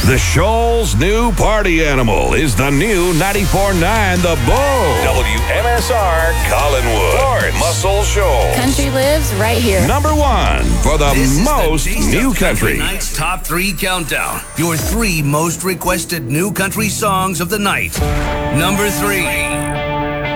The Shoal's new party animal is the new 94.9 The Bull. WMSR Collinwood. Lawrence. Muscle Shoals. Country lives right here. Number one for the This most is the new Taste of country. Night's Top 3 Countdown. Your 3 most requested new country songs of the night. Number 3.